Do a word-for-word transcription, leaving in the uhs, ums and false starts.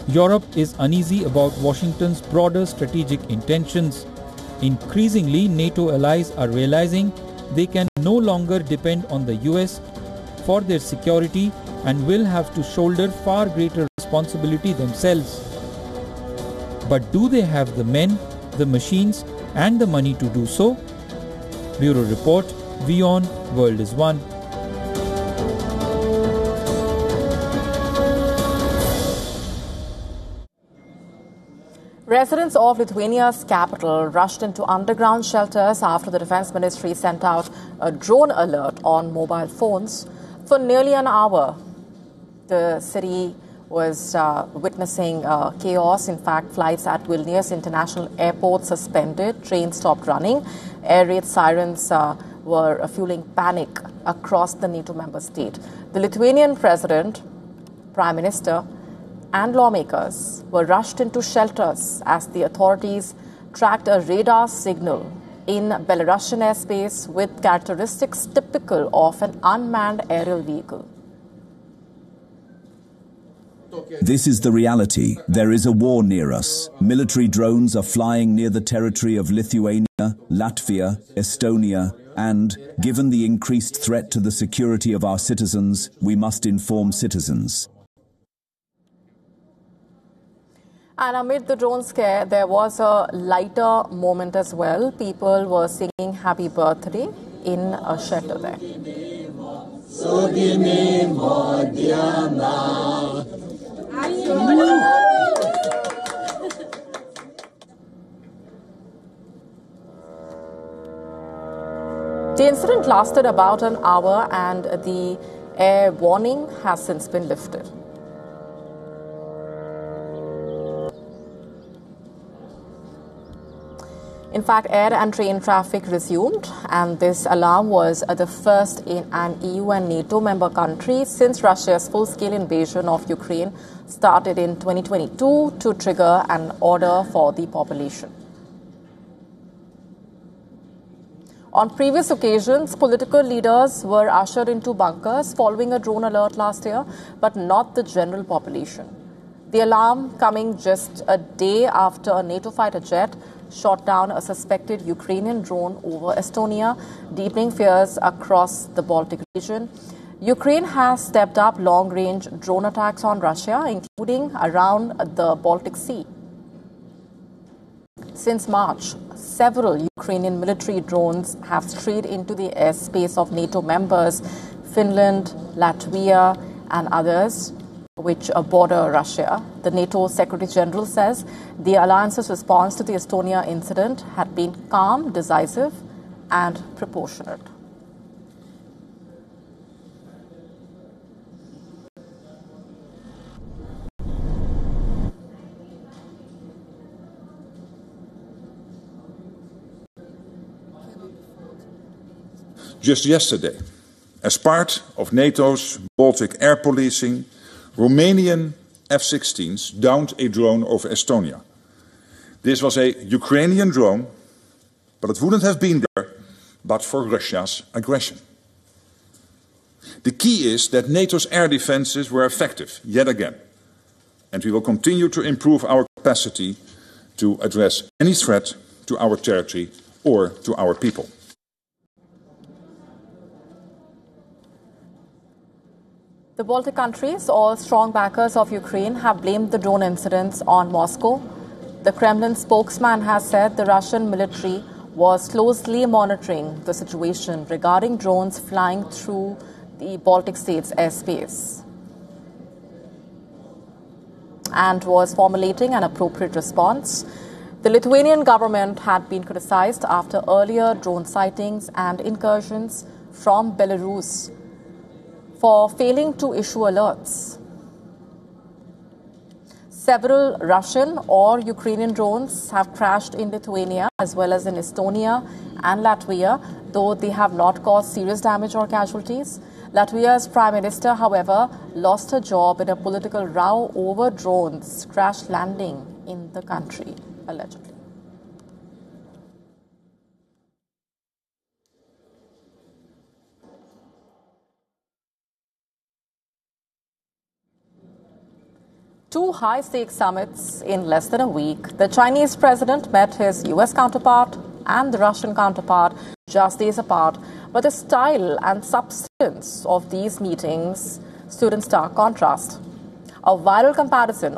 Europe is uneasy about Washington's broader strategic intentions. Increasingly, NATO allies are realizing they can no longer depend on the U S for their security and will have to shoulder far greater responsibility themselves. But do they have the men, the machines, and the money to do so? Bureau Report, WION, World is One. Residents of Lithuania's capital rushed into underground shelters after the Defense Ministry sent out a drone alert on mobile phones. For nearly an hour, the city was uh, witnessing uh, chaos. In fact, flights at Vilnius International Airport suspended, trains stopped running, air raid sirens uh, were fueling panic across the NATO member state. The Lithuanian president, prime minister, and lawmakers were rushed into shelters as the authorities tracked a radar signal in Belarusian airspace with characteristics typical of an unmanned aerial vehicle. This is the reality. There is a war near us. Military drones are flying near the territory of Lithuania, Latvia, Estonia, and, given the increased threat to the security of our citizens, we must inform citizens. And amid the drone scare, there was a lighter moment as well. People were singing Happy Birthday in a shelter there. The incident lasted about an hour and the air warning has since been lifted. In fact, air and train traffic resumed, and this alarm was the first in an E U and NATO member country since Russia's full-scale invasion of Ukraine started in twenty twenty-two to trigger an order for the population. On previous occasions, political leaders were ushered into bunkers following a drone alert last year, but not the general population. The alarm coming just a day after a NATO fighter jet shot down a suspected Ukrainian drone over Estonia, deepening fears across the Baltic region. Ukraine has stepped up long-range drone attacks on Russia, including around the Baltic Sea. Since March, several Ukrainian military drones have strayed into the airspace of NATO members, Finland, Latvia, and others, which border Russia. The NATO Secretary General says the alliance's response to the Estonia incident had been calm, decisive, and proportionate. Just yesterday, as part of NATO's Baltic air policing, Romanian F sixteens downed a drone over Estonia. This was a Ukrainian drone, but it wouldn't have been there but for Russia's aggression. The key is that NATO's air defenses were effective, yet again, and we will continue to improve our capacity to address any threat to our territory or to our people. The Baltic countries, all strong backers of Ukraine, have blamed the drone incidents on Moscow. The Kremlin spokesman has said the Russian military was closely monitoring the situation regarding drones flying through the Baltic states' airspace and was formulating an appropriate response. The Lithuanian government had been criticized after earlier drone sightings and incursions from Belarus for failing to issue alerts. Several Russian or Ukrainian drones have crashed in Lithuania as well as in Estonia and Latvia, though they have not caused serious damage or casualties. Latvia's Prime Minister, however, lost her job in a political row over drones crash landing in the country, allegedly. Two high-stakes summits in less than a week. The Chinese president met his U S counterpart and the Russian counterpart just days apart. But the style and substance of these meetings stood in stark contrast. A viral comparison